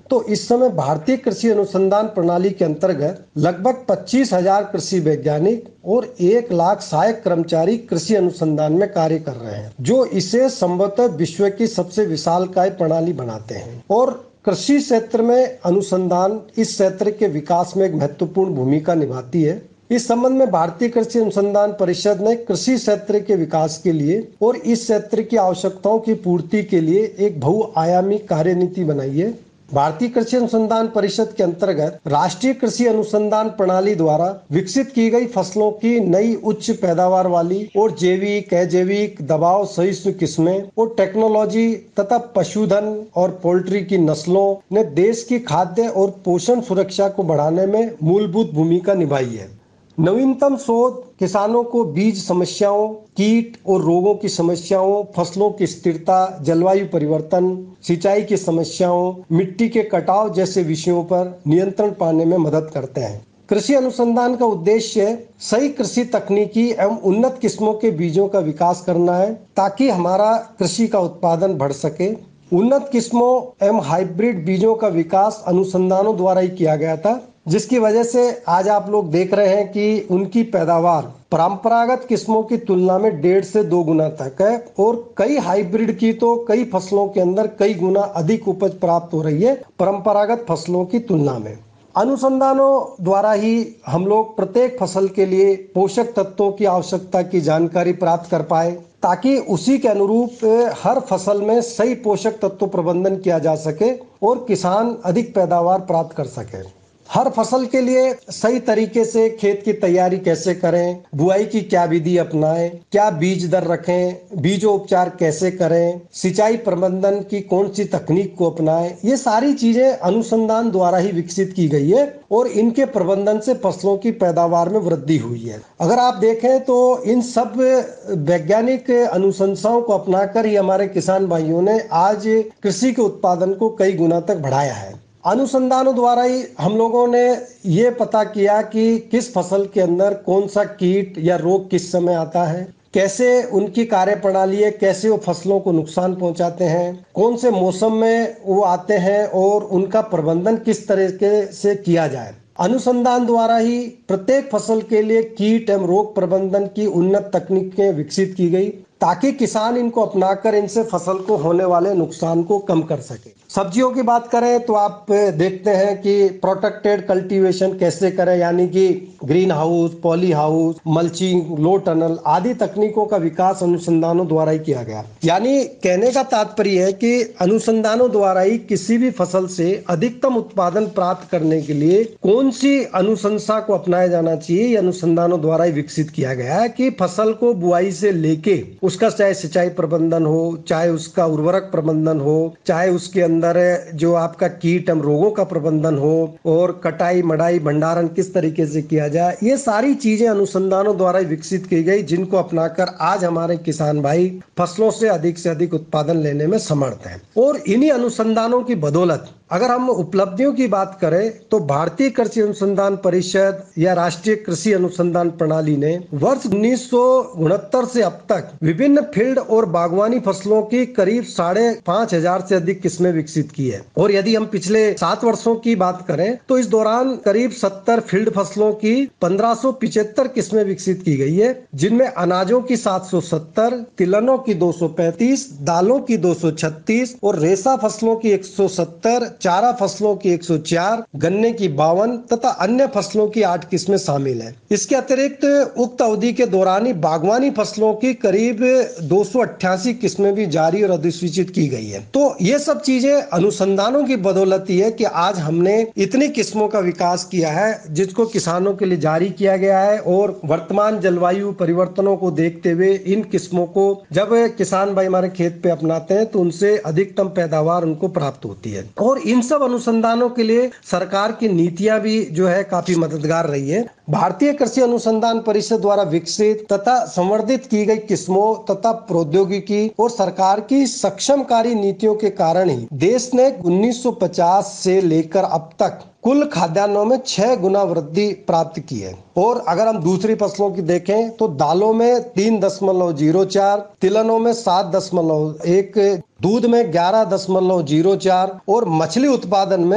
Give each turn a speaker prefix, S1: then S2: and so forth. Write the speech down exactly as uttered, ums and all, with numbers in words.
S1: तो इस समय भारतीय कृषि अनुसंधान प्रणाली के अंतर्गत लगभग पच्चीस हजार कृषि वैज्ञानिक और एक लाख सहायक कर्मचारी कृषि अनुसंधान में कार्य कर रहे हैं, जो इसे संभवतः विश्व की सबसे विशालकाय प्रणाली बनाते हैं। और कृषि क्षेत्र में अनुसंधान इस क्षेत्र के विकास में एक महत्वपूर्ण भूमिका निभाती है। इस संबंध में भारतीय कृषि अनुसंधान परिषद ने कृषि क्षेत्र के विकास के लिए और इस क्षेत्र की आवश्यकताओं की पूर्ति के लिए एक बहुआयामी कार्यनीति बनाई है। भारतीय कृषि अनुसंधान परिषद के अंतर्गत राष्ट्रीय कृषि अनुसंधान प्रणाली द्वारा विकसित की गई फसलों की नई उच्च पैदावार वाली और जैविक, अजैविक, दबाव सहिष्णु किस्में और टेक्नोलॉजी तथा पशुधन और पोल्ट्री की नस्लों ने देश की खाद्य और पोषण सुरक्षा को बढ़ाने में मूलभूत भूमिका निभाई है। नवीनतम शोध किसानों को बीज समस्याओं, कीट और रोगों की समस्याओं, फसलों की स्थिरता, जलवायु परिवर्तन, सिंचाई की समस्याओं, मिट्टी के कटाव जैसे विषयों पर नियंत्रण पाने में मदद करते हैं। कृषि अनुसंधान का उद्देश्य सही कृषि तकनीकी एवं उन्नत किस्मों के बीजों का विकास करना है, ताकि हमारा कृषि का उत्पादन बढ़ सके। उन्नत किस्मों एवं हाइब्रिड बीजों का विकास अनुसंधानों द्वारा ही किया गया था, जिसकी वजह से आज आप लोग देख रहे हैं कि उनकी पैदावार परंपरागत किस्मों की तुलना में डेढ़ से दो गुना तक है और कई हाइब्रिड की तो कई फसलों के अंदर कई गुना अधिक उपज प्राप्त हो रही है परंपरागत फसलों की तुलना में। अनुसंधानों द्वारा ही हम लोग प्रत्येक फसल के लिए पोषक तत्वों की आवश्यकता की जानकारी प्राप्त कर पाए, ताकि उसी के अनुरूप हर फसल में सही पोषक तत्व प्रबंधन किया जा सके और किसान अधिक पैदावार प्राप्त कर सके। हर फसल के लिए सही तरीके से खेत की तैयारी कैसे करें, बुआई की क्या विधि अपनाएं, क्या बीज दर रखें, बीजोपचार कैसे करें, सिंचाई प्रबंधन की कौन सी तकनीक को अपनाएं, ये सारी चीजें अनुसंधान द्वारा ही विकसित की गई है और इनके प्रबंधन से फसलों की पैदावार में वृद्धि हुई है। अगर आप देखें तो इन सब वैज्ञानिक अनुशंसाओं को अपनाकर ही हमारे किसान भाइयों ने आज कृषि के उत्पादन को कई गुना तक बढ़ाया है। अनुसंधानों द्वारा ही हम लोगों ने ये पता किया कि किस फसल के अंदर कौन सा कीट या रोग किस समय आता है, कैसे उनकी कार्यप्रणाली है, कैसे वो फसलों को नुकसान पहुंचाते हैं, कौन से मौसम में वो आते हैं और उनका प्रबंधन किस तरीके से किया जाए। अनुसंधान द्वारा ही प्रत्येक फसल के लिए कीट एवं रोग प्रबंधन की उन्नत तकनीकें विकसित की गई, ताकि किसान इनको अपनाकर इनसे फसल को होने वाले नुकसान को कम कर सके। सब्जियों की बात करें तो आप देखते हैं कि प्रोटेक्टेड कल्टीवेशन कैसे करें, यानी कि green house, poly house, mulching, low tunnel आदि तकनीकों का विकास अनुसंधानों द्वारा ही किया गया। यानी कहने का तात्पर्य है कि अनुसंधानों द्वारा ही किसी भी फसल से अधिकतम उत्पादन प्राप्त करने के लिए कौन सी अनुशंसा को अपनाया जाना चाहिए, ये अनुसंधानों द्वारा ही विकसित किया गया है कि फसल को बुआई से लेके उसका चाहे सिंचाई प्रबंधन हो, चाहे उसका उर्वरक प्रबंधन हो, चाहे उसके अंदर जो आपका कीट एवं रोगों का प्रबंधन हो और कटाई, मड़ाई, भंडारण किस तरीके से किया जाए, ये सारी चीजें अनुसंधानों द्वारा विकसित की गई, जिनको अपनाकर आज हमारे किसान भाई फसलों से अधिक से अधिक उत्पादन लेने में समर्थ हैं। और इन्हीं अनुसंधानों की बदौलत अगर हम उपलब्धियों की बात करें तो भारतीय कृषि अनुसंधान परिषद या राष्ट्रीय कृषि अनुसंधान प्रणाली ने वर्ष उन्नीस सौ उनहत्तर से अब तक विभिन्न फील्ड और बागवानी फसलों की करीब साढ़े पांच हजार से अधिक किस्में विकसित की है। और यदि हम पिछले सात वर्षों की बात करें तो इस दौरान करीब सत्तर फील्ड फसलों की पंद्रह सौ पिछहत्तर किस्में विकसित की गई है, जिनमें अनाजों की सात सौ सत्तर, तिलहनों की दो सौ पैंतीस, दालों की दो सौ छत्तीस और रेशा फसलों की एक सौ सत्तर, चारा फसलों की एक सौ चार, गन्ने की बावन तथा अन्य फसलों की आठ किस्में शामिल हैं। इसके अतिरिक्त उक्त अवधि के दौरान ही बागवानी फसलों की करीब दो सौ अट्ठासी किस्में भी जारी और अधिसूचित की गई है। तो ये सब चीजें अनुसंधानों की बदौलत ही है कि आज हमने इतनी किस्मों का विकास किया है, जिसको किसानों के लिए जारी किया गया है। और वर्तमान जलवायु परिवर्तनों को देखते हुए इन किस्मों को जब किसान भाई हमारे खेत पे अपनाते हैं तो उनसे अधिकतम पैदावार उनको प्राप्त होती है। और इन सब अनुसंधानों के लिए सरकार की नीतियां भी जो है काफी मददगार रही है। भारतीय कृषि अनुसंधान परिषद द्वारा विकसित तथा संवर्धित की गई किस्मों तथा प्रौद्योगिकी और सरकार की सक्षमकारी नीतियों के कारण ही देश ने उन्नीस सौ पचास से लेकर अब तक कुल खाद्यान्नों में छह गुना वृद्धि प्राप्त की है। और अगर हम दूसरी फसलों की देखें तो दालों में तीन दशमलव जीरो चार, तिलहनों में सात दशमलव एक, दूध में ग्यारह दशमलव जीरो चार और मछली उत्पादन में